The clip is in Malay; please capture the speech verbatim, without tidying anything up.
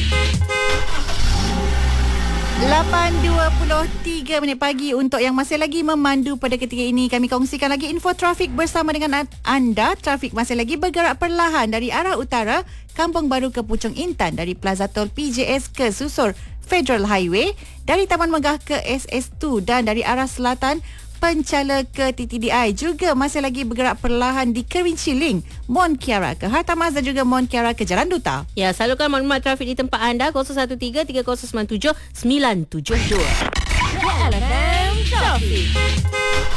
lapan dua puluh tiga minit pagi untuk yang masih lagi memandu pada ketika ini. Kami kongsikan lagi info trafik bersama dengan anda. Trafik masih lagi bergerak perlahan dari arah utara, Kampung Baru ke Puchong Intan, dari Plaza Tol P J S ke Susur Federal Highway, dari Taman Megah ke S S dua, dan dari arah selatan Pencala ke T T D I juga masih lagi bergerak perlahan di Kerinci Link, Mont Kiara ke Hartamas dan juga Mont Kiara ke Jalan Duta. Ya, salurkan maklumat trafik di tempat anda kosong satu tiga tiga kosong sembilan tujuh sembilan tujuh dua. L F M Traffic.